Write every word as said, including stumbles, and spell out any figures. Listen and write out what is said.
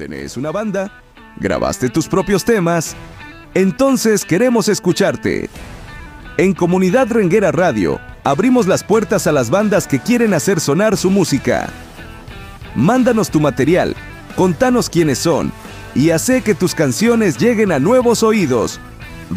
¿Tenés una banda? ¿Grabaste tus propios temas? Entonces queremos escucharte. En Comunidad Renguera Radio, abrimos las puertas a las bandas que quieren hacer sonar su música. Mándanos tu material, contanos quiénes son y hace que tus canciones lleguen a nuevos oídos.